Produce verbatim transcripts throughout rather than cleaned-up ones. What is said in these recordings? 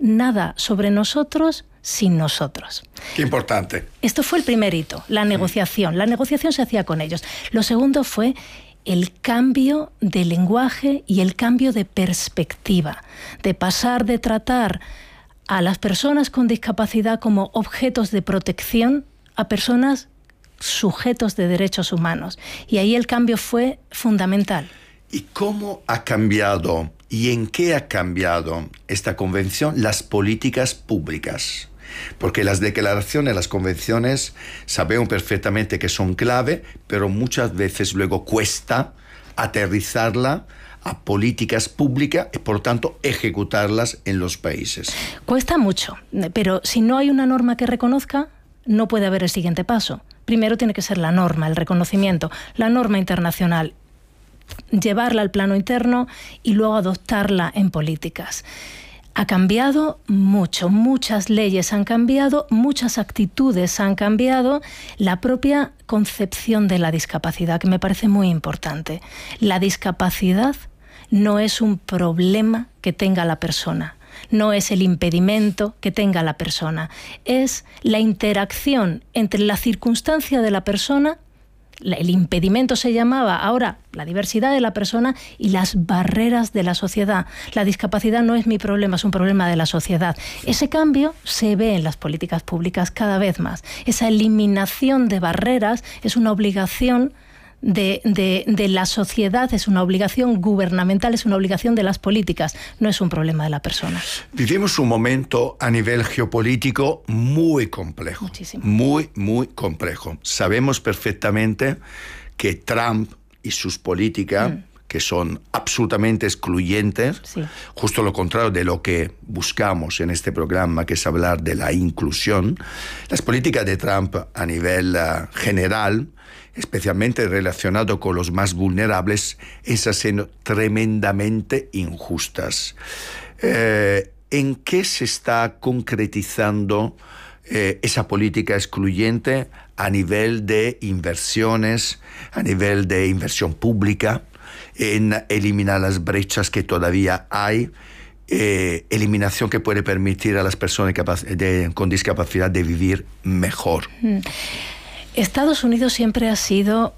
nada sobre nosotros sin nosotros. Qué importante. Esto fue el primer hito, la negociación. La negociación se hacía con ellos. Lo segundo fue el cambio de lenguaje y el cambio de perspectiva, de pasar de tratar a las personas con discapacidad como objetos de protección a personas sujetos de derechos humanos. Y ahí el cambio fue fundamental. ¿Y cómo ha cambiado y en qué ha cambiado esta convención las políticas públicas? Porque las declaraciones, las convenciones, sabemos perfectamente que son clave, pero muchas veces luego cuesta aterrizarla a políticas públicas y, por tanto, ejecutarlas en los países. Cuesta mucho, pero si no hay una norma que reconozca, no puede haber el siguiente paso. Primero tiene que ser la norma, el reconocimiento, la norma internacional, llevarla al plano interno y luego adoptarla en políticas. Ha cambiado mucho, muchas leyes han cambiado, muchas actitudes han cambiado, la propia concepción de la discapacidad, que me parece muy importante. La discapacidad no es un problema que tenga la persona, no es el impedimento que tenga la persona, es la interacción entre la circunstancia de la persona, el impedimento se llamaba, ahora la diversidad de la persona y las barreras de la sociedad. La discapacidad no es mi problema, es un problema de la sociedad. Ese cambio se ve en las políticas públicas cada vez más. Esa eliminación de barreras es una obligación de, de, de la sociedad, es una obligación gubernamental, es una obligación de las políticas, no es un problema de la persona. Vivimos un momento a nivel geopolítico muy complejo. Muchísimo. Muy, muy complejo. Sabemos perfectamente que Trump y sus políticas, mm. que son absolutamente excluyentes, sí. justo lo contrario de lo que buscamos en este programa, que es hablar de la inclusión. Las políticas de Trump a nivel uh, general, especialmente relacionado con los más vulnerables, esas son tremendamente injustas. Eh, ¿En qué se está concretizando eh, esa política excluyente a nivel de inversiones, a nivel de inversión pública, en eliminar las brechas que todavía hay, eh, eliminación que puede permitir a las personas de, con discapacidad de vivir mejor? Mm. Estados Unidos siempre ha sido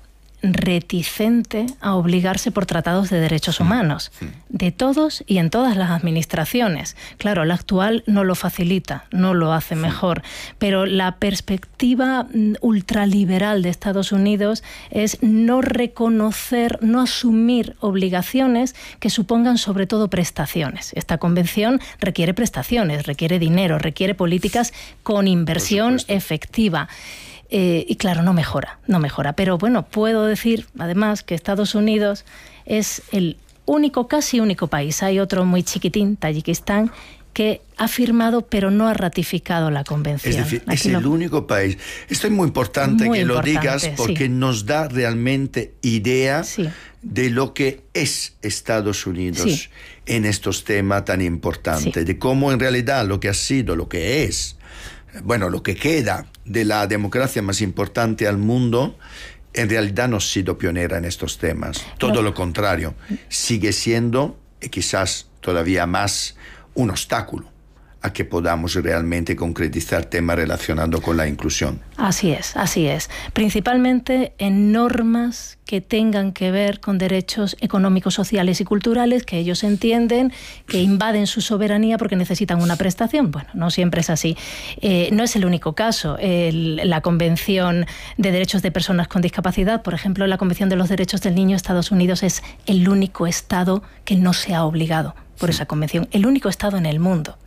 reticente a obligarse por tratados de derechos humanos, de todos y en todas las administraciones. Claro, la actual no lo facilita, no lo hace mejor, pero la perspectiva ultraliberal de Estados Unidos es no reconocer, no asumir obligaciones que supongan sobre todo prestaciones. Esta convención requiere prestaciones, requiere dinero, requiere políticas con inversión efectiva. Eh, y claro, no mejora, no mejora. Pero bueno, puedo decir además que Estados Unidos es el único, casi único país, hay otro muy chiquitín, Tayikistán, que ha firmado pero no ha ratificado la convención. Es decir, Aquí es el lo... único país. Esto es muy importante muy que importante, lo digas porque sí. nos da realmente idea sí. de lo que es Estados Unidos sí. en estos temas tan importantes, sí. de cómo en realidad lo que ha sido, lo que es, bueno, lo que queda de la democracia más importante al mundo, en realidad no ha sido pionera en estos temas. Todo no. lo contrario, sigue siendo, y quizás todavía más, un obstáculo a que podamos realmente concretizar temas relacionados con la inclusión. Así es, así es. Principalmente en normas que tengan que ver con derechos económicos, sociales y culturales que ellos entienden que invaden su soberanía porque necesitan una prestación. Bueno, no siempre es así. Eh, no es el único caso. El, la Convención de Derechos de Personas con Discapacidad, por ejemplo, la Convención de los Derechos del Niño, Estados Unidos es el único Estado que no se ha obligado por esa convención, el único Estado en el mundo.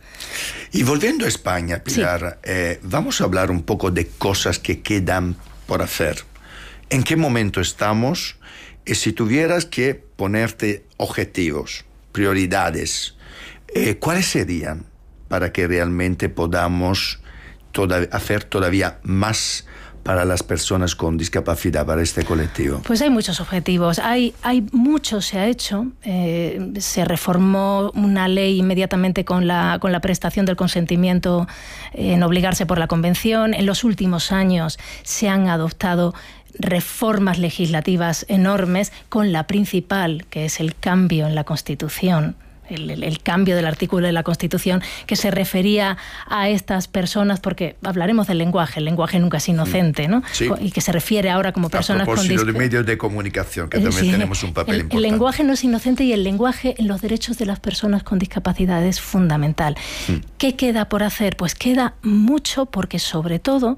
Y volviendo a España, Pilar, sí. eh, vamos a hablar un poco de cosas que quedan por hacer. ¿En qué momento estamos? Y si tuvieras que ponerte objetivos, prioridades, eh, ¿cuáles serían para que realmente podamos toda, hacer todavía más para las personas con discapacidad, para este colectivo? Pues hay muchos objetivos, hay, hay mucho se ha hecho, eh, se reformó una ley inmediatamente con la, con la prestación del consentimiento eh, en obligarse por la convención. En los últimos años se han adoptado reformas legislativas enormes, con la principal, que es el cambio en la Constitución. el, el, el cambio del artículo de la Constitución que se refería a estas personas, porque hablaremos del lenguaje, el lenguaje nunca es inocente, ¿no? Sí. Y que se refiere ahora como personas con discapacidad. A propósito disc... de medios de comunicación, que también sí, tenemos un papel el, importante. El lenguaje no es inocente y el lenguaje en los derechos de las personas con discapacidad es fundamental. Mm. ¿Qué queda por hacer? Pues queda mucho, porque sobre todo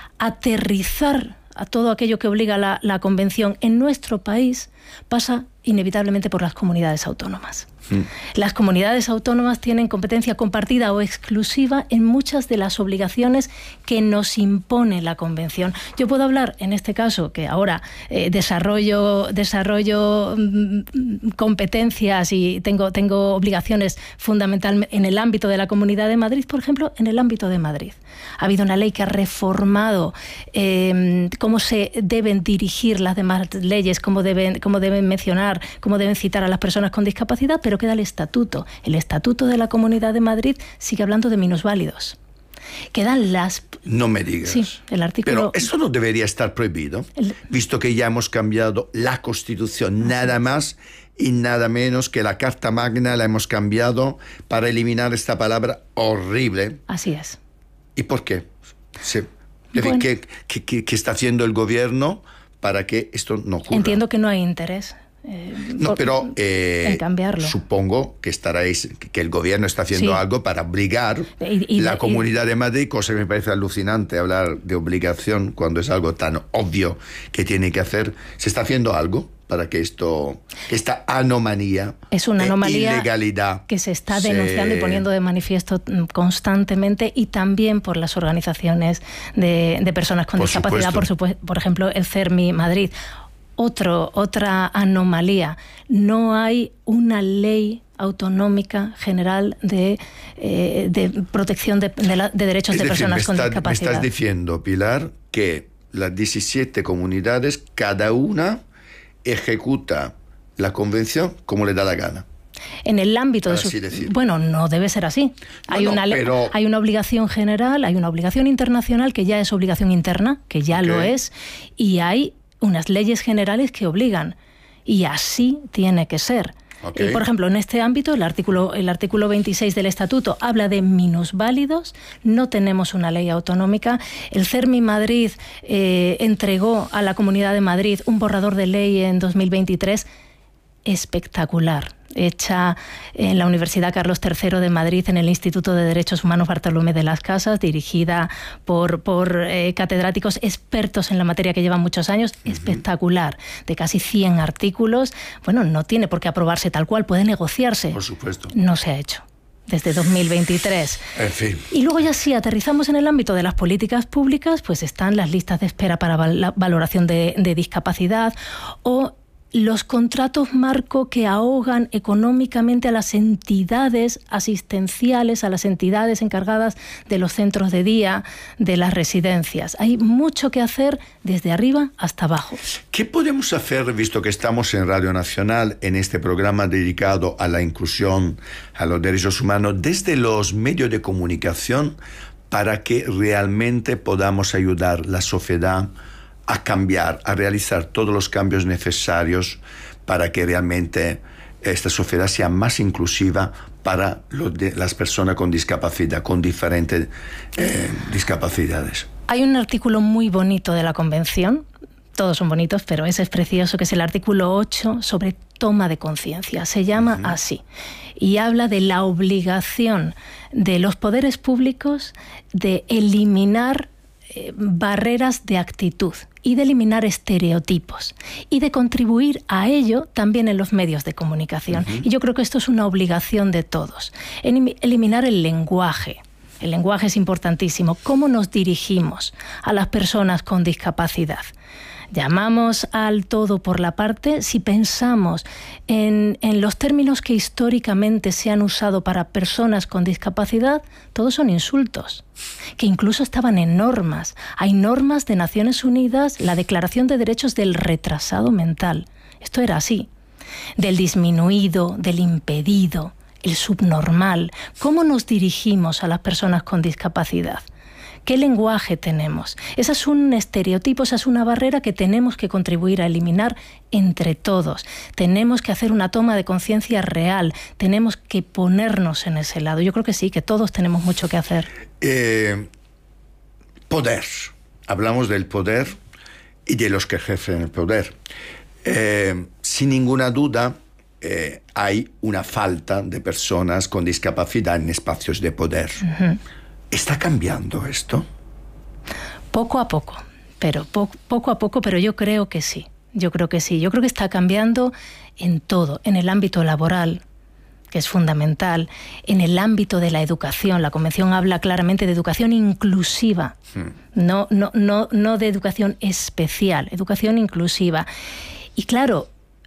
aterrizar a todo aquello que obliga la, la Convención en nuestro país pasa inevitablemente por las comunidades autónomas. Mm. Las comunidades autónomas tienen competencia compartida o exclusiva en muchas de las obligaciones que nos impone la Convención. Yo puedo hablar, en este caso, que ahora eh, desarrollo, desarrollo mm, competencias y tengo, tengo obligaciones fundamentalmente en el ámbito de la Comunidad de Madrid, por ejemplo, en el ámbito de Madrid. Ha habido una ley que ha reformado eh, cómo se deben dirigir las demás leyes, cómo deben, cómo deben mencionar, cómo deben citar a las personas con discapacidad, pero queda el estatuto. El estatuto de la Comunidad de Madrid sigue hablando de minusválidos. Quedan las... No me digas. Sí, el artículo... Pero eso no debería estar prohibido, el... visto que ya hemos cambiado la Constitución, nada más y nada menos que la Carta Magna la hemos cambiado para eliminar esta palabra horrible. Así es. ¿Y por qué? Sí. Bueno. ¿Qué, qué, qué, ¿Qué está haciendo el gobierno para que esto no ocurra? Entiendo que no hay interés. Eh, no, por, pero eh, en cambiarlo. Supongo que estaréis, que el gobierno está haciendo sí. algo para obligar y, y, la y, Comunidad de Madrid, cosa que me parece alucinante hablar de obligación cuando es algo tan obvio que tiene que hacer. ¿Se está haciendo algo para que esto, esta anomalía, es una anomalía ilegalidad que se está denunciando se... y poniendo de manifiesto constantemente, y también por las organizaciones de, de personas con por discapacidad, por, supuesto, por ejemplo el CERMI Madrid? Otro, otra anomalía, no hay una ley autonómica general de, eh, de protección de, de, la, de derechos es de decir, personas con está, discapacidad. Me estás diciendo, Pilar, que las diecisiete comunidades, cada una ejecuta la convención como le da la gana. En el ámbito de su... Bueno, no debe ser así. No, hay, no, una, pero... hay una obligación general, hay una obligación internacional que ya es obligación interna, que ya okay. lo es, y hay unas leyes generales que obligan, y así tiene que ser. Okay. Por ejemplo, en este ámbito, el artículo, el artículo veintiséis del Estatuto habla de minusválidos, no tenemos una ley autonómica. El CERMI Madrid eh, entregó a la Comunidad de Madrid un borrador de ley en dos mil veintitrés espectacular, hecha en la Universidad Carlos tercero de Madrid, en el Instituto de Derechos Humanos Bartolomé de las Casas, dirigida por, por eh, catedráticos expertos en la materia que llevan muchos años, uh-huh. espectacular, de casi cien artículos. Bueno, no tiene por qué aprobarse tal cual, puede negociarse. Por supuesto. No se ha hecho desde dos mil veintitrés. En fin. Y luego ya sí, aterrizamos en el ámbito de las políticas públicas, pues están las listas de espera para la valoración de, de discapacidad, o los contratos marco que ahogan económicamente a las entidades asistenciales, a las entidades encargadas de los centros de día, de las residencias. Hay mucho que hacer desde arriba hasta abajo. ¿Qué podemos hacer, visto que estamos en Radio Nacional, en este programa dedicado a la inclusión, a los derechos humanos, desde los medios de comunicación, para que realmente podamos ayudar a la sociedad a cambiar, a realizar todos los cambios necesarios para que realmente esta sociedad sea más inclusiva para los de, las personas con discapacidad, con diferentes eh, discapacidades? Hay un artículo muy bonito de la Convención, todos son bonitos, pero ese es precioso, que es el artículo ocho sobre toma de conciencia. Se llama uh-huh. así, y habla de la obligación de los poderes públicos de eliminar eh, barreras de actitud y de eliminar estereotipos, y de contribuir a ello también en los medios de comunicación. Uh-huh. Y yo creo que esto es una obligación de todos. En eliminar el lenguaje. El lenguaje es importantísimo. ¿Cómo nos dirigimos a las personas con discapacidad? Llamamos al todo por la parte si pensamos en, en los términos que históricamente se han usado para personas con discapacidad, todos son insultos, que incluso estaban en normas. Hay normas de Naciones Unidas, la Declaración de Derechos del Retrasado Mental. Esto era así. Del disminuido, del impedido, el subnormal. ¿Cómo nos dirigimos a las personas con discapacidad? ¿Qué lenguaje tenemos? Ese es un estereotipo, esa es una barrera que tenemos que contribuir a eliminar entre todos. Tenemos que hacer una toma de conciencia real, tenemos que ponernos en ese lado. Yo creo que sí, que todos tenemos mucho que hacer. Eh, poder. Hablamos del poder y de los que ejercen el poder. Eh, sin ninguna duda, eh, hay una falta de personas con discapacidad en espacios de poder. Uh-huh. ¿Está cambiando esto? Poco a poco, pero po- poco a poco, pero yo creo que sí. Yo creo que sí. Yo creo que está cambiando en todo, en el ámbito laboral, que es fundamental, en el ámbito de la educación. La Convención habla claramente de educación inclusiva, hmm. no, no, no, no de educación especial, educación inclusiva. Y claro,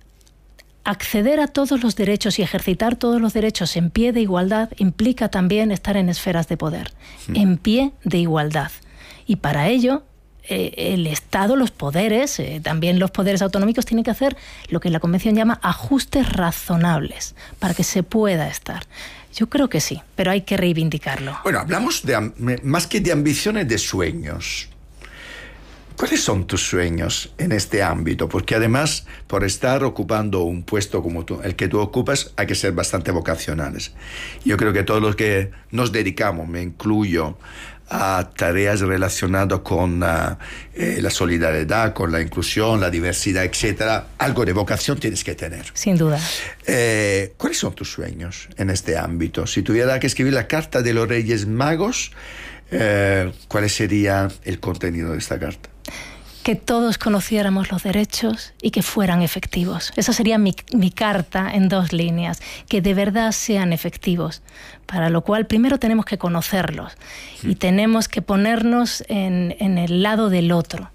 acceder a todos los derechos y ejercitar todos los derechos en pie de igualdad implica también estar en esferas de poder, hmm. en pie de igualdad. Y para ello, eh, el Estado, los poderes, eh, también los poderes autonómicos, tienen que hacer lo que la Convención llama ajustes razonables para que se pueda estar. Yo creo que sí, pero hay que reivindicarlo. Bueno, hablamos de, más que de ambiciones, de sueños. ¿Cuáles son tus sueños en este ámbito? Porque además, por estar ocupando un puesto como tú, el que tú ocupas, hay que ser bastante vocacionales. Yo creo que todos los que nos dedicamos, me incluyo, a tareas relacionadas con uh, eh, la solidaridad, con la inclusión, la diversidad, etcétera, algo de vocación tienes que tener. Sin duda. Eh, ¿Cuáles son tus sueños en este ámbito? Si tuviera que escribir la carta de los Reyes Magos, eh, ¿cuál sería el contenido de esta carta? Que todos conociéramos los derechos y que fueran efectivos. Esa sería mi, mi carta en dos líneas, que de verdad sean efectivos, para lo cual primero tenemos que conocerlos sí. y tenemos que ponernos en, en el lado del otro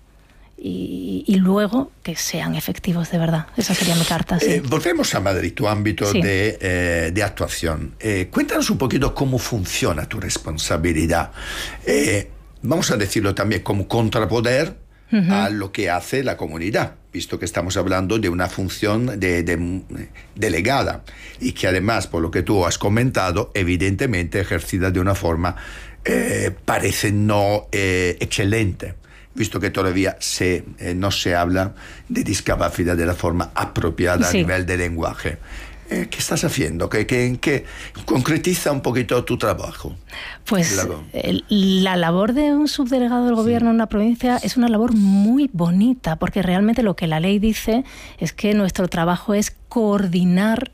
y, y luego que sean efectivos de verdad. Esa sería mi carta. Sí. Eh, volvemos a Madrid, tu ámbito sí. de, eh, de actuación. Eh, cuéntanos un poquito cómo funciona tu responsabilidad. Eh, vamos a decirlo también como contrapoder Uh-huh. a lo que hace la comunidad, visto que estamos hablando de una función de, de, delegada y que además, por lo que tú has comentado, evidentemente ejercida de una forma eh, parece no eh, excelente, visto que todavía se, eh, no se habla de discapacidad de la forma apropiada sí. a nivel de lenguaje. ¿Qué estás haciendo? ¿Qué, qué, qué concretiza un poquito tu trabajo? Pues la, la labor de un subdelegado del gobierno sí. en una provincia es una labor muy bonita, porque realmente lo que la ley dice es que nuestro trabajo es coordinar,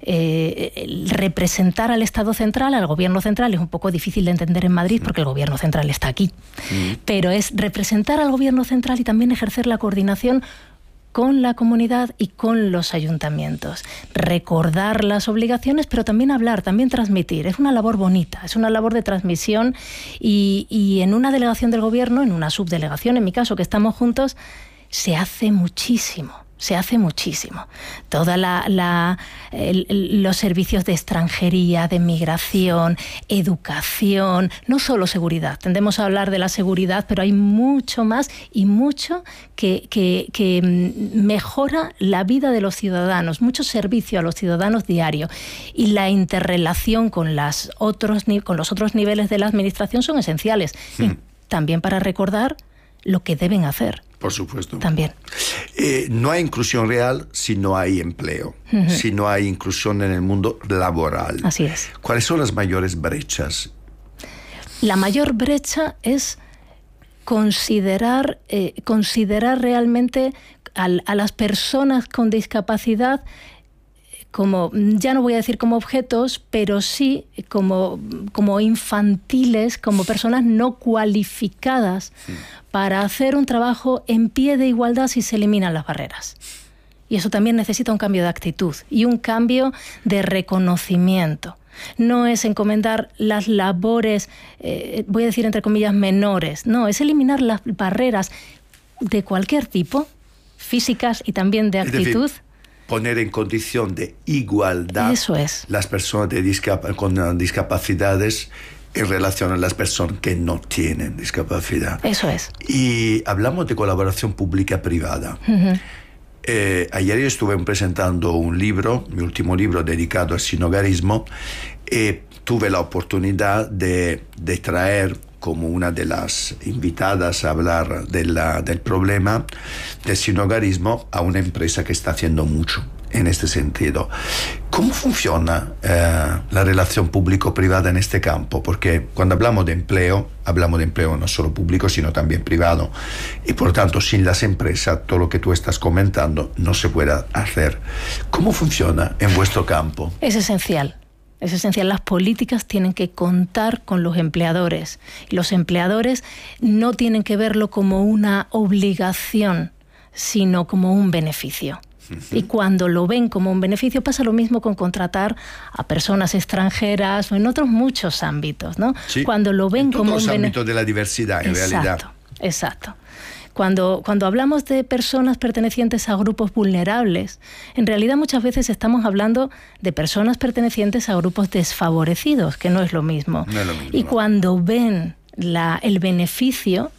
eh, representar al Estado central, al gobierno central. Es un poco difícil de entender en Madrid porque el gobierno central está aquí, sí. pero es representar al gobierno central y también ejercer la coordinación con la comunidad y con los ayuntamientos. Recordar las obligaciones, pero también hablar, también transmitir. Es una labor bonita, es una labor de transmisión y, y en una delegación del gobierno, en una subdelegación, en mi caso, que estamos juntos, se hace muchísimo. Se hace muchísimo. Toda la, la el, el, los servicios de extranjería, de migración, educación, no solo seguridad. Tendemos a hablar de la seguridad, pero hay mucho más y mucho que, que, que mejora la vida de los ciudadanos, mucho servicio a los ciudadanos diario. Y la interrelación con, las otros, con los otros niveles de la administración son esenciales. Sí. Y también para recordar lo que deben hacer. Por supuesto. También. Eh, no hay inclusión real si no hay empleo, uh-huh. si no hay inclusión en el mundo laboral. Así es. ¿Cuáles son las mayores brechas? La mayor brecha es considerar, eh, considerar realmente a, a las personas con discapacidad como, ya no voy a decir como objetos, pero sí como, como infantiles, como personas no cualificadas sí. para hacer un trabajo en pie de igualdad si se eliminan las barreras. Y eso también necesita un cambio de actitud y un cambio de reconocimiento. No es encomendar las labores, eh, voy a decir entre comillas, menores. No, es eliminar las barreras de cualquier tipo, físicas y también de actitud. Es decir, poner en condición de igualdad Eso es. las personas de discap- con discapacidades en relación a las personas que no tienen discapacidad. Eso es. Y hablamos de colaboración pública-privada. Uh-huh. Eh, ayer yo estuve presentando un libro, mi último libro dedicado al sinhogarismo, y tuve la oportunidad de, de traer como una de las invitadas a hablar de la, del problema del sinhogarismo a una empresa que está haciendo mucho en este sentido. ¿Cómo funciona eh, la relación público-privada en este campo? Porque cuando hablamos de empleo, hablamos de empleo no solo público, sino también privado. Y por tanto, sin las empresas, todo lo que tú estás comentando no se puede hacer. ¿Cómo funciona en vuestro campo? Es esencial. Es esencial. Las políticas tienen que contar con los empleadores. Y los empleadores no tienen que verlo como una obligación, sino como un beneficio. Y cuando lo ven como un beneficio, pasa lo mismo con contratar a personas extranjeras o en otros muchos ámbitos, ¿no? Sí, cuando lo ven en como todos un los bene... ámbitos de la diversidad, en exacto, realidad. Exacto. Cuando, cuando hablamos de personas pertenecientes a grupos vulnerables, en realidad muchas veces estamos hablando de personas pertenecientes a grupos desfavorecidos, que no es lo mismo. No es lo mismo, y no. cuando ven la, el beneficio,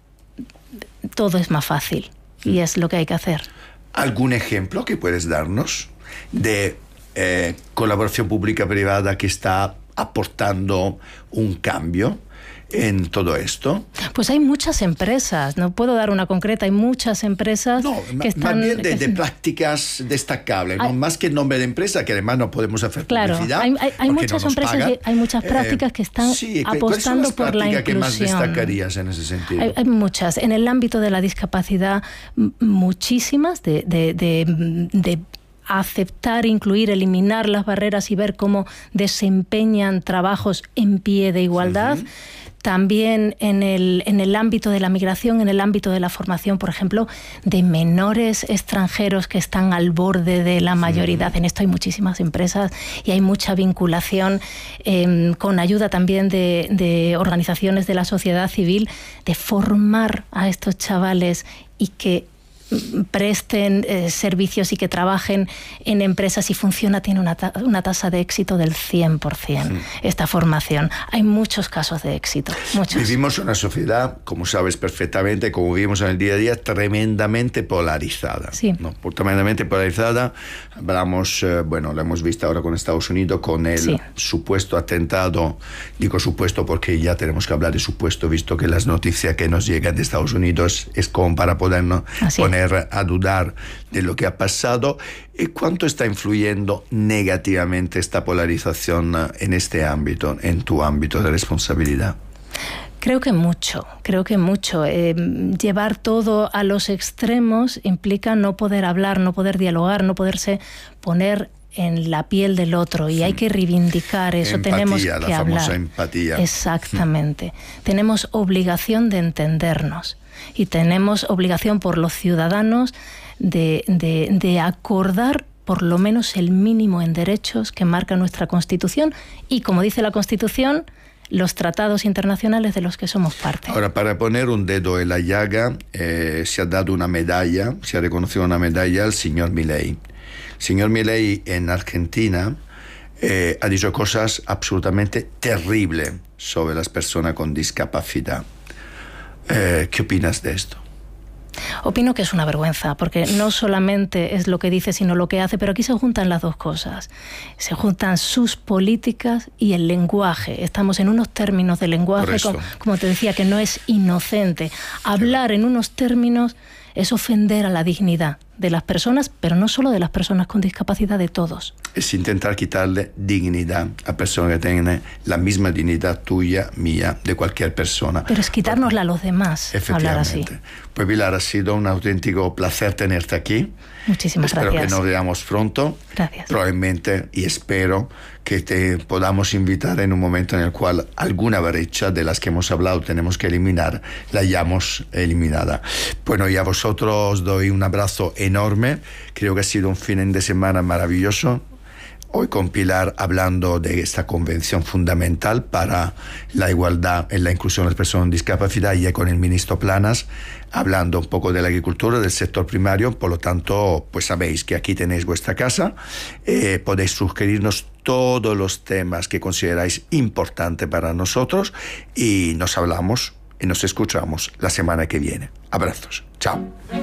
todo es más fácil. Y es lo que hay que hacer. ¿Algún ejemplo que puedes darnos de eh, colaboración pública-privada que está aportando un cambio en todo esto? Pues hay muchas empresas, no puedo dar una concreta, hay muchas empresas no, que están... más bien de, que... de prácticas destacables, hay... no más que el nombre de empresa, que además no podemos hacer claro, publicidad. Hay, hay, hay muchas no empresas, y hay muchas prácticas eh, que están sí, apostando por la inclusión. ¿Qué más destacarías en ese sentido? Hay, hay muchas. En el ámbito de la discapacidad, muchísimas de... de, de, de aceptar, incluir, eliminar las barreras y ver cómo desempeñan trabajos en pie de igualdad. Uh-huh. También en el, en el ámbito de la migración, en el ámbito de la formación, por ejemplo, de menores extranjeros que están al borde de la mayoridad. Sí. En esto hay muchísimas empresas y hay mucha vinculación eh, con ayuda también de, de organizaciones de la sociedad civil, de formar a estos chavales y que presten eh, servicios y que trabajen en empresas y funciona, tiene una, ta una tasa de éxito del cien por ciento, sí. Esta formación. Hay muchos casos de éxito, muchos. Vivimos una sociedad, como sabes perfectamente, como vivimos en el día a día, tremendamente polarizada. Sí. ¿no? Tremendamente polarizada. Hablamos, eh, bueno, lo hemos visto ahora con Estados Unidos, con el sí. supuesto atentado. Digo supuesto porque ya tenemos que hablar de supuesto, visto que las noticias que nos llegan de Estados Unidos es como para podernos Así poner a dudar de lo que ha pasado. ¿Y cuánto está influyendo negativamente esta polarización en este ámbito, en tu ámbito de responsabilidad? Creo que mucho, creo que mucho. Eh, llevar todo a los extremos implica no poder hablar, no poder dialogar, no poderse poner en la piel del otro, y hay que reivindicar eso. Empatía, tenemos que la hablar. famosa empatía. Exactamente. Mm. Tenemos obligación de entendernos y tenemos obligación por los ciudadanos de, de, de acordar por lo menos el mínimo en derechos que marca nuestra Constitución y, como dice la Constitución, los tratados internacionales de los que somos parte. Ahora, para poner un dedo en la llaga, eh, se ha dado una medalla, se ha reconocido una medalla al señor Milei. El señor Milei en Argentina eh, ha dicho cosas absolutamente terribles sobre las personas con discapacidad. Eh, ¿Qué opinas de esto? Opino que es una vergüenza, porque no solamente es lo que dice, sino lo que hace, pero aquí se juntan las dos cosas. Se juntan sus políticas y el lenguaje. Estamos en unos términos de lenguaje, como, como te decía, que no es inocente. Hablar en unos términos es ofender a la dignidad de las personas, pero no solo de las personas con discapacidad, de todos. Es intentar quitarle dignidad a personas que tienen la misma dignidad tuya, mía, de cualquier persona. Pero es quitárnosla a los demás, hablar así. Pues Pilar, ha sido un auténtico placer tenerte aquí. Muchísimas Espero gracias. Espero que nos veamos pronto. Gracias. Probablemente, y espero que te podamos invitar en un momento en el cual alguna brecha de las que hemos hablado tenemos que eliminar, la hayamos eliminada. Bueno, y a vosotros os doy un abrazo enorme. Creo que ha sido un fin de semana maravilloso. Hoy con Pilar hablando de esta convención fundamental para la igualdad y la inclusión de las personas con discapacidad, y con el ministro Planas hablando un poco de la agricultura, del sector primario. Por lo tanto, pues sabéis que aquí tenéis vuestra casa, eh, podéis sugerirnos todos los temas que consideráis importantes para nosotros y nos hablamos y nos escuchamos la semana que viene. Abrazos. Chao.